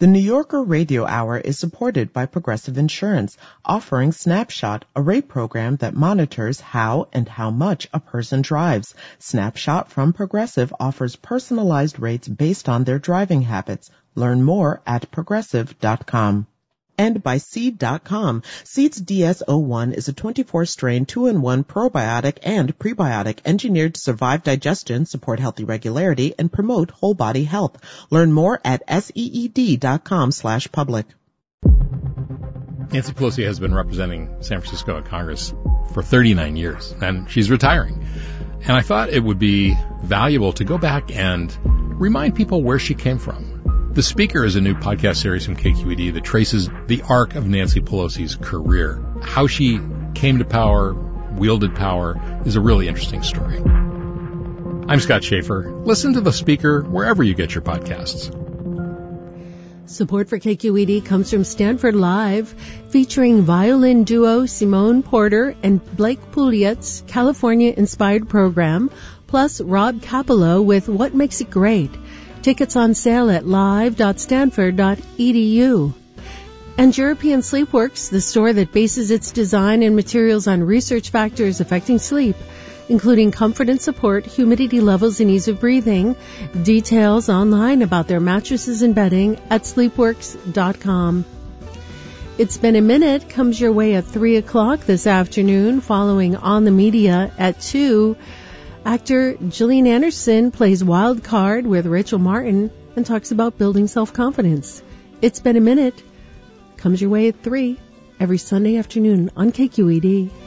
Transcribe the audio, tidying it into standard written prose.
The New Yorker Radio Hour is supported by Progressive Insurance, offering Snapshot, a rate program that monitors how and how much a person drives. Snapshot from Progressive offers personalized rates based on their driving habits. Learn more at progressive.com. And by Seed.com. Seed's DS-01 is a 24-strain 2-in-1 probiotic and prebiotic engineered to survive digestion, support healthy regularity, and promote whole body health. Learn more at SEED.com/public. Nancy Pelosi has been representing San Francisco at Congress for 39 years, and she's retiring. And I thought it would be valuable to go back and remind people where she came from. The Speaker is a new podcast series from KQED that traces the arc of Nancy Pelosi's career. How she came to power, wielded power, is a really interesting story. I'm Scott Schaefer. Listen to The Speaker wherever you get your podcasts. Support for KQED comes from Stanford Live, featuring violin duo Simone Porter and Blake Pouliot's California-inspired program, plus Rob Capello with What Makes It Great. Tickets on sale at live.stanford.edu. And European Sleepworks, the store that bases its design and materials on research factors affecting sleep, including comfort and support, humidity levels, and ease of breathing. Details online about their mattresses and bedding at sleepworks.com. It's Been a Minute comes your way at 3 o'clock this afternoon, following On the Media at 2. Actor Gillian Anderson plays wild card with Rachel Martin and talks about building self-confidence. It's Been a Minute comes your way at 3 every Sunday afternoon on KQED.